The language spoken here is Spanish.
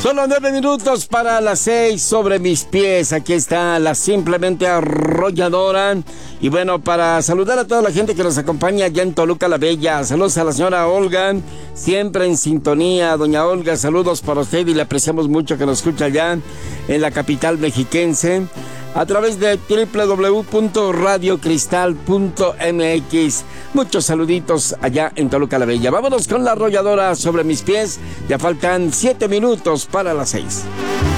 Solo 9 minutos para las 6 sobre mis pies. Aquí está la simplemente arrolladora. Y bueno, para saludar a toda la gente que nos acompaña allá en Toluca la Bella. Saludos a la señora Olga, siempre en sintonía. Doña Olga, saludos para usted y le apreciamos mucho que nos escucha allá en la capital mexiquense, a través de www.radiocristal.mx. Muchos saluditos allá en Toluca la Bella. Vámonos con la arrolladora sobre mis pies. Ya faltan 7 minutos para las 6.